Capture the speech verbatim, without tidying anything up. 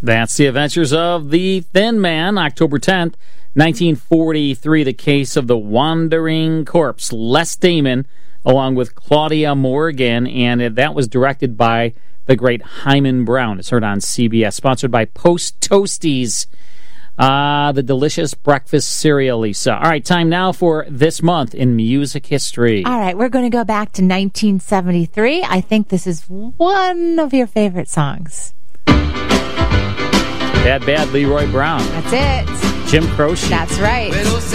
That's The Adventures of the Thin Man, October tenth, nineteen forty-three, the case of the wandering corpse. Les Damon, along with Claudia Morgan, and that was directed by the great Hyman Brown. It's heard on C B S. Sponsored by Post Toasties, uh, the delicious breakfast cereal, Lisa. All right, time now for This Month in Music History. All right, we're going to go back to nineteen seventy-three. I think this is one of your favorite songs. Bad Bad Leroy Brown. That's it. Jim Croce. That's right.